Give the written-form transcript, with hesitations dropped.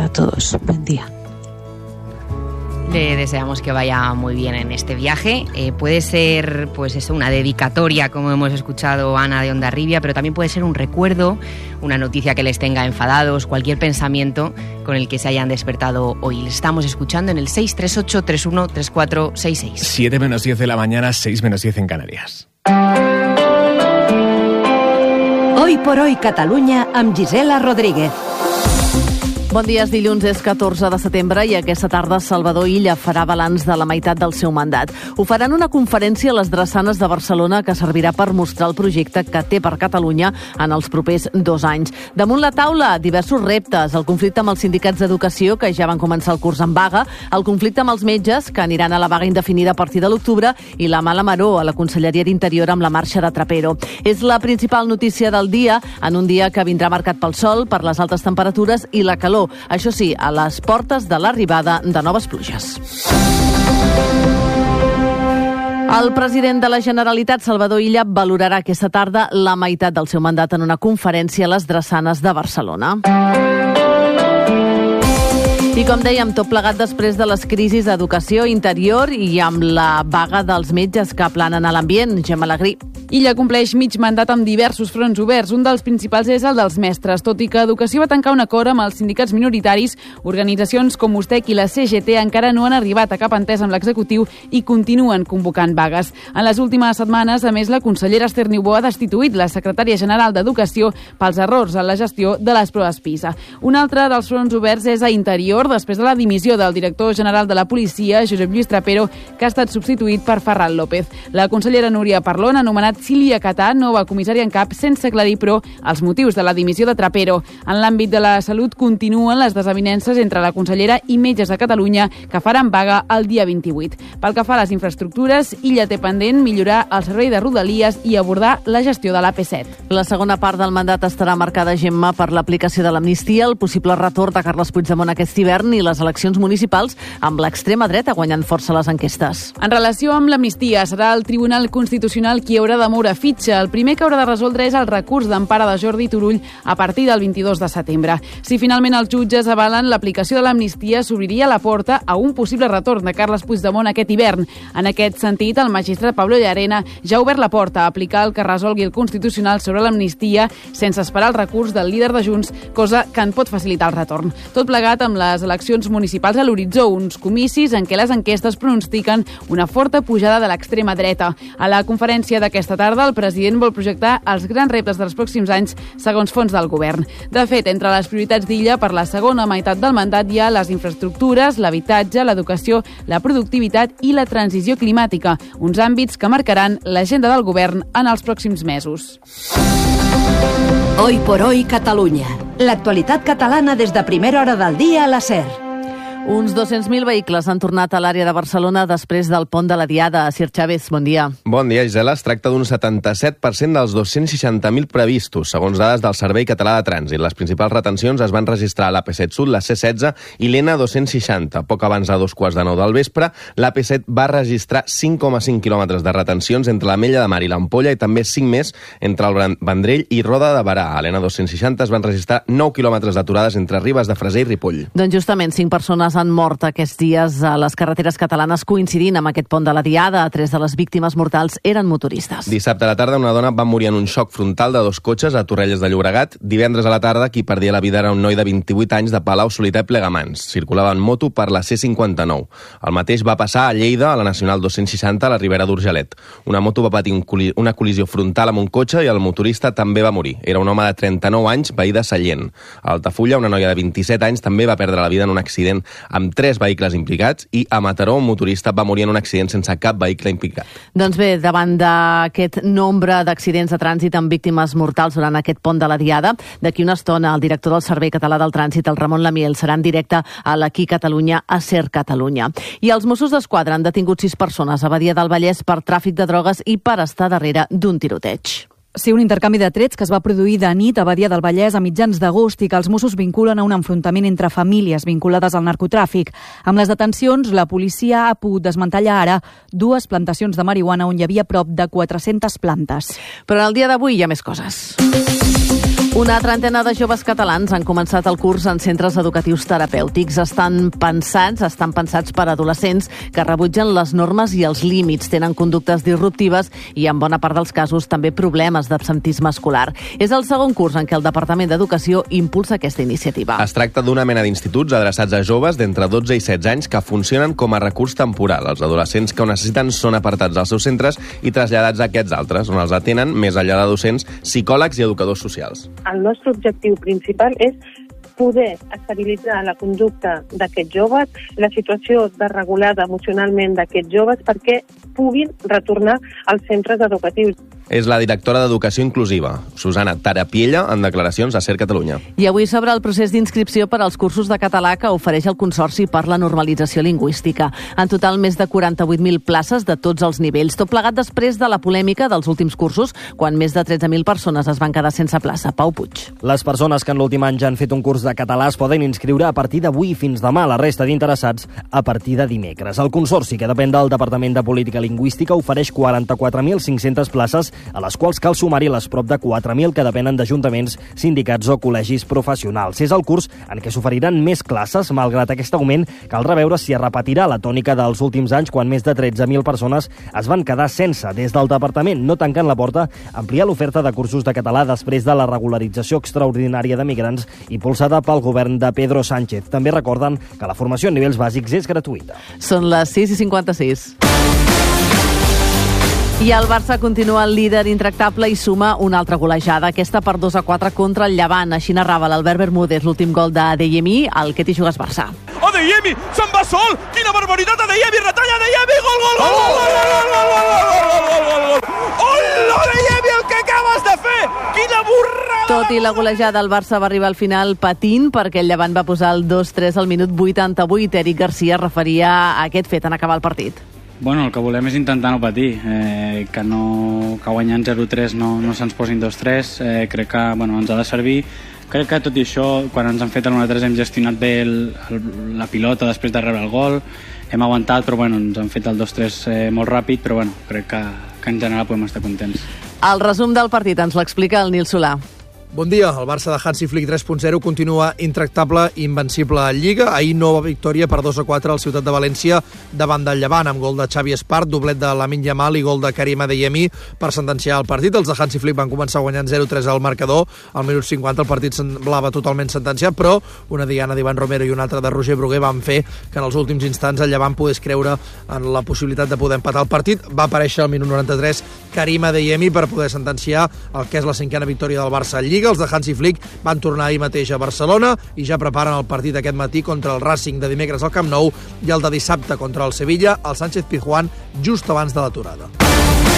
todos. Buen día. Le deseamos que vaya muy bien en este viaje. Puede ser, pues eso, una dedicatoria, como hemos escuchado Ana de Hondarribia, pero también puede ser un recuerdo, una noticia que les tenga enfadados, cualquier pensamiento con el que se hayan despertado hoy. Les estamos escuchando en el 638-313466. 7 menos 10 de la mañana, 6 menos 10 en Canarias. Hoy por hoy Catalunya amb Gisela Rodríguez. Bon dia, és dilluns, és 14 de setembre i aquesta tarda Salvador Illa farà balanç de la meitat del seu mandat. Ho farà en una conferència a les Drassanes de Barcelona que servirà per mostrar el projecte que té per Catalunya en els propers 2 anys. Damunt la taula, diversos reptes, el conflicte amb els sindicats d'educació que ja van començar el curs en vaga, el conflicte amb els metges que aniran a la vaga indefinida a partir de l'octubre i la mala maror a la Conselleria d'Interior amb la marxa de Trapero. És la principal notícia del dia, en un dia que vindrà marcat pel sol, per les altes temperatures i la calor. Això sí, a les portes de l'arribada de noves pluges. El president de la Generalitat, Salvador Illa, valorarà aquesta tarda la meitat del seu mandat en una conferència a les Drassanes de Barcelona. I com dèiem, tot plegat després de les crisis d'educació, interior i amb la vaga dels metges que planen a l'ambient. Gemma Alegrí. Illa compleix mig mandat amb diversos fronts oberts. Un dels principals és el dels mestres. Tot i que Educació va tancar un acord amb els sindicats minoritaris, organitzacions com USTEC i la CGT encara no han arribat a cap entès amb l'executiu i continuen convocant vagues. En les últimes setmanes, a més, la consellera Esther Niubó ha destituït la secretària general d'Educació pels errors en la gestió de les proves PISA. Un altre dels fronts oberts és a Interior, després de la dimissió del director general de la policia, Josep Lluís Trapero, que ha estat substituït per Ferran López. La consellera Núria Parlon ha anomenat Sílvia Catà nova comissària en cap, sense aclarir, però, els motius de la dimissió de Trapero. En l'àmbit de la salut continuen les desavinences entre la consellera i metges de Catalunya, que faran vaga el dia 28. Pel que fa a les infraestructures, Illa té pendent millorar el servei de Rodalies i abordar la gestió de l'AP7. La segona part del mandat estarà marcada, Gemma, per l'aplicació de l'amnistia, el possible retorn de Carles Puigdemont aquest hivern i les eleccions municipals amb l'extrema dreta guanyant força les enquestes. En relació amb l'amnistia, serà el Tribunal Constitucional qui haurà de moure fitxa. El primer que haurà de resoldre és el recurs d'empara de Jordi Turull a partir del 22 de setembre. Si finalment els jutges avalen l'aplicació de l'amnistia, s'obriria la porta a un possible retorn de Carles Puigdemont aquest hivern. En aquest sentit, el magistrat Pablo Llarena ja ha obert la porta a aplicar el que resolgui el Constitucional sobre l'amnistia sense esperar el recurs del líder de Junts, cosa que en pot facilitar el retorn. Tot plegat amb les eleccions municipals a l'horitzó, uns comicis en què les enquestes pronostiquen una forta pujada de l'extrema dreta. A la conferència d'aquesta tarda, el president vol projectar els grans reptes dels pròxims anys segons fons del govern. De fet, entre les prioritats d'Illa per la segona meitat del mandat hi ha les infraestructures, l'habitatge, l'educació, la productivitat i la transició climàtica, uns àmbits que marcaran l'agenda del govern en els pròxims mesos. Hoy por hoy Catalunya. L'actualitat catalana des de primera hora del dia a la SER. Uns 200.000 vehicles han tornat a l'àrea de Barcelona després del pont de la Diada. Sir Chávez, bon dia. Bon dia, Gisela. Es tracta d'un 77% dels 260.000 previstos, segons dades del Servei Català de Trànsit. Les principals retencions es van registrar a l'AP7 Sud, la C16 i l'N260. Poc abans de 2:15 del vespre, l'AP7 va registrar 5,5 quilòmetres de retencions entre l'Ametlla de Mar i l'Ampolla i també 5 més entre el Vendrell i Roda de Berà. A l'N260 es van registrar 9 quilòmetres d'aturades entre Ribes de Freser i Ripoll. Doncs justament 5 persones han mort aquests dies a les carreteres catalanes coincidint amb aquest pont de la Diada. 3 de les víctimes mortals eren motoristes. Dissabte a la tarda una dona va morir en un xoc frontal de 2 cotxes a Torrelles de Llobregat. Divendres a la tarda qui perdia la vida era un noi de 28 anys de Palau Solità i Plegamans. Circulava en moto per la C59. El mateix va passar a Lleida, a la Nacional 260, a la Ribera d'Urgelet. Una moto va patir una col·lisió frontal amb un cotxe i el motorista també va morir. Era un home de 39 anys, veí de Sallent. A Altafulla, una noia de 27 anys també va perdre la vida en un accident amb 3 vehicles implicats i a Mataró un motorista va morir en un accident sense cap vehicle implicat. Doncs bé, davant d'aquest nombre d'accidents de trànsit amb víctimes mortals durant aquest pont de la Diada, d'aquí una estona el director del Servei Català del Trànsit, el Ramon Lamiel, serà en directe a l'Aquí Catalunya, a SER Catalunya. I els Mossos d'Esquadra han detingut 6 persones a Badia del Vallès per tràfic de drogues i per estar darrere d'un tiroteig. Sí, un intercanvi de trets que es va produir de nit a Badia del Vallès a mitjans d'agost i que els Mossos vinculen a un enfrontament entre famílies vinculades al narcotràfic. Amb les detencions, la policia ha pogut desmantellar ara 2 plantacions de marihuana on hi havia prop de 400 plantes. Però en el dia d'avui hi ha més coses. Una trentena de joves catalans han començat el curs en centres educatius terapèutics. Estan pensats per adolescents que rebutgen les normes i els límits, tenen conductes disruptives i, en bona part dels casos, també problemes d'absentisme escolar. És el segon curs en què el Departament d'Educació impulsa aquesta iniciativa. Es tracta d'una mena d'instituts adreçats a joves d'entre 12 i 16 anys que funcionen com a recurs temporal. Els adolescents que ho necessiten són apartats dels seus centres i traslladats a aquests altres, on els atenen, més enllà de docents, psicòlegs i educadors socials. El nostre objectiu principal és poder estabilitzar la conducta d'aquests joves, la situació desregulada emocionalment d'aquests joves perquè puguin retornar als centres educatius. És la directora d'Educació Inclusiva, Susana Tarapiella, en declaracions a SER Catalunya. I avui s'obre el procés d'inscripció per als cursos de català que ofereix el Consorci per la Normalització Lingüística. En total, més de 48.000 places de tots els nivells, tot plegat després de la polèmica dels últims cursos, quan més de 13.000 persones es van quedar sense plaça. Pau Puig. Les persones que en l'últim any ja han fet un curs de català es poden inscriure a partir d'avui fins demà. La resta d'interessats a partir de dimecres. El Consorci, que depèn del Departament de Política Lingüística, ofereix 44.500 places, a les quals cal sumar-hi les prop de 4.000 que depenen d'ajuntaments, sindicats o col·legis professionals. És el curs en què s'oferiran més classes. Malgrat aquest augment, caldrà veure si es repetirà la tònica dels últims anys, quan més de 13.000 persones es van quedar sense. Des del departament no tanquen la porta a ampliar l'oferta de cursos de català després de la regularització extraordinària de migrants impulsada pel govern de Pedro Sánchez. També recorden que la formació a nivells bàsics és gratuïta. Són les 6:56. I el Barça continua el líder intractable i suma una altra golejada, aquesta per 2-4 contra el Llevant. Així narrava l'Albert Bermúdez l'últim gol d'Adeyemi, al que t'hi jugues Barça. Adeyemi, se'n va sol! Quina barbaritat! Adeyemi, retalla Adeyemi! Gol, gol, gol, gol, gol, gol, gol, gol, gol, gol! Hola, Adeyemi, el que acabes de fer! Quina burrada! Tot i la golejada, el Barça va arribar al final patint perquè el Llevant va posar el 2-3 al minut 88. Eric Garcia referia a aquest fet en acabar el partit. Bueno, el que volem és intentar no patir, que guanyant 0-3 no se'ns posin 2-3, crec que ens ha de servir. Crec que tot i això, quan ens han fet el 1-3 hem gestionat bé la pilota després de rebre el gol, hem aguantat, però ens han fet el 2-3 molt ràpid, però crec que en general podem estar contents. El resum del partit ens l'explica el Nil Solà. Bon dia. El Barça de Hansi Flick 3.0 continua intractable i invencible a Lliga. Ahir nova victòria per 2-4 al Ciutat de València davant del Llevant, amb gol de Xavi Espart, doblet de Lamine Yamal i gol de Karim Adeyemi per sentenciar el partit. Els de Hansi Flick van començar guanyant 0-3 al marcador. Al minut 50 el partit semblava totalment sentenciat, però una diana d'Ivan Romero i una altra de Roger Bruguer van fer que en els últims instants el Llevant pogués creure en la possibilitat de poder empatar el partit. Va aparèixer al minut 93 Karim Adeyemi per poder sentenciar el que és la 5a victòria del Barça a Lliga. Els de Hansi Flick van tornar ahir mateix a Barcelona i ja preparen el partit aquest matí contra el Racing de dimecres al Camp Nou i el de dissabte contra el Sevilla al Sánchez Pizjuán just abans de l'aturada.